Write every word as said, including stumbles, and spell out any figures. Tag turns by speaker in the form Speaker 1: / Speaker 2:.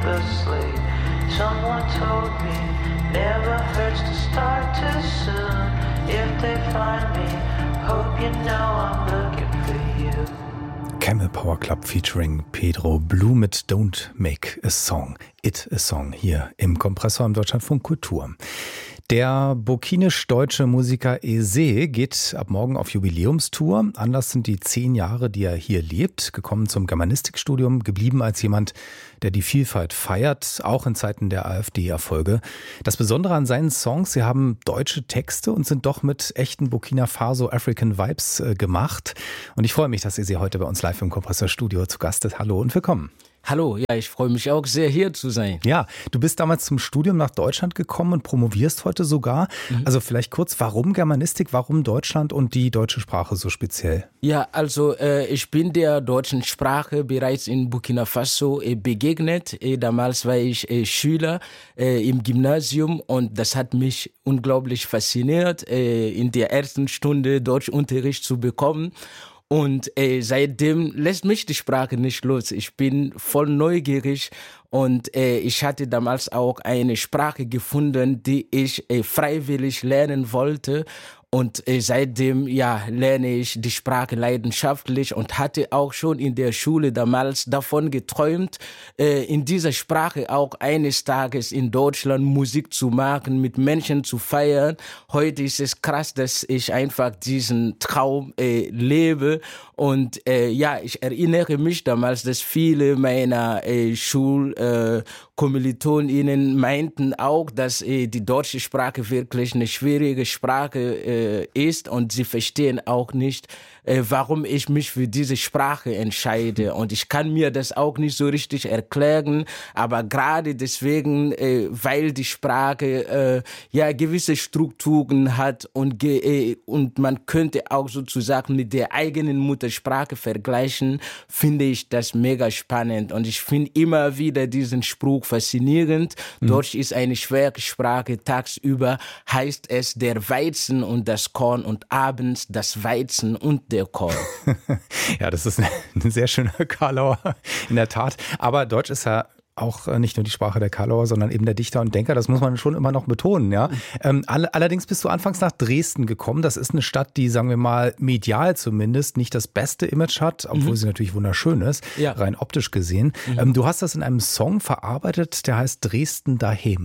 Speaker 1: effortlessly. Someone told me, never hurts to start too soon. If they find me, hope you know I'm looking for you.
Speaker 2: Camel Power Club featuring Pedro Blue mit Don't Make a Song, It a Song hier im Kompressor im Deutschlandfunk Kultur. Der burkinisch-deutsche Musiker Eze geht ab morgen auf Jubiläumstour. Anlass sind die zehn Jahre, die er hier lebt. Gekommen zum Germanistikstudium, geblieben als jemand, der die Vielfalt feiert, auch in Zeiten der AfD-Erfolge. Das Besondere an seinen Songs, sie haben deutsche Texte und sind doch mit echten Burkina Faso African Vibes äh, gemacht. Und ich freue mich, dass Eze heute bei uns live im Kompressorstudio zu Gast ist. Hallo und willkommen.
Speaker 3: Hallo, ja, ich freue mich auch sehr, hier zu sein.
Speaker 2: Ja, du bist damals zum Studium nach Deutschland gekommen und promovierst heute sogar. Mhm. Also vielleicht kurz, warum Germanistik, warum Deutschland und die deutsche Sprache so speziell?
Speaker 3: Ja, also äh, ich bin der deutschen Sprache bereits in Burkina Faso äh, begegnet. Äh, damals war ich äh, Schüler äh, im Gymnasium und das hat mich unglaublich fasziniert, äh, in der ersten Stunde Deutschunterricht zu bekommen. Und äh, seitdem lässt mich die Sprache nicht los. Ich bin voll neugierig und äh, ich hatte damals auch eine Sprache gefunden, die ich äh, freiwillig lernen wollte. Und äh, seitdem ja, lerne ich die Sprache leidenschaftlich und hatte auch schon in der Schule damals davon geträumt, äh, in dieser Sprache auch eines Tages in Deutschland Musik zu machen, mit Menschen zu feiern. Heute ist es krass, dass ich einfach diesen Traum äh, lebe. Und äh, ja, ich erinnere mich damals, dass viele meiner äh, Schulkommilitoninnen äh, meinten auch, dass äh, die deutsche Sprache wirklich eine schwierige Sprache äh, ist und sie verstehen auch nicht, äh, warum ich mich für diese Sprache entscheide. Und ich kann mir das auch nicht so richtig erklären, aber gerade deswegen, äh, weil die Sprache äh, ja gewisse Strukturen hat und, ge- äh, und man könnte auch sozusagen mit der eigenen Muttersprache vergleichen, finde ich das mega spannend. Und ich finde immer wieder diesen Spruch faszinierend. Mhm. Deutsch ist eine schwere Sprache. Tagsüber heißt es der Weizen und das Korn und abends das Weizen und der Korn.
Speaker 2: Ja, das ist ein, ein sehr schöner Karlauer, in der Tat. Aber Deutsch ist ja auch nicht nur die Sprache der Karlauer, sondern eben der Dichter und Denker. Das muss man schon immer noch betonen, ja. Ähm, all, allerdings bist du anfangs nach Dresden gekommen. Das ist eine Stadt, die, sagen wir mal, medial zumindest nicht das beste Image hat, obwohl mhm. sie natürlich wunderschön ist, ja. rein optisch gesehen. Mhm. Ähm, du hast das in einem Song verarbeitet, der heißt Dresden daheim.